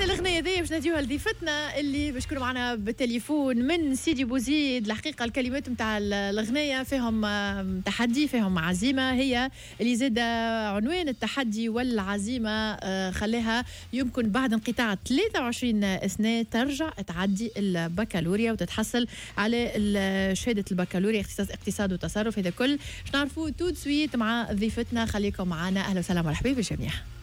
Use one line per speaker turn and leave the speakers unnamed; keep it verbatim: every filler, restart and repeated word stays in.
الأغنية ذي باش نديوها لضيفتنا اللي باش يكونوا معنا بالتليفون من سيدي بوزيد. الحقيقة الكلمات متاع الأغنية فيهم تحدي فيهم عزيمة، هي اللي زاد عنوان التحدي والعزيمة خلاها يمكن بعد انقطاع ثلاثة وعشرين سنة ترجع تعدي البكالوريا وتتحصل على شهادة البكالوريا اختصاص اقتصاد وتصرف. هذا كل باش نعرفوه تو سويت مع ضيفتنا. خليكم معنا. أهلا وسهلا مرحبا بالجميع.